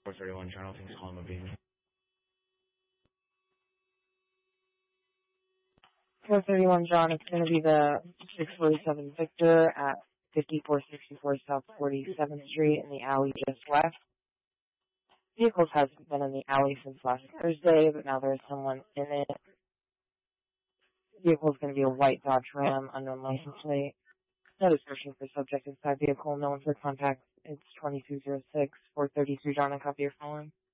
431 Journal, thanks for calling my baby. 431 John, it's going to be the 647 Victor at 5464 South 47th Street in the alley just west. Vehicles hasn't been in the alley since last Thursday, but now there's someone in it. The vehicle is going to be a white Dodge Ram, unknown license plate. No description for subject inside vehicle, no one for contact. It's 2206 432 John, a copy your phone.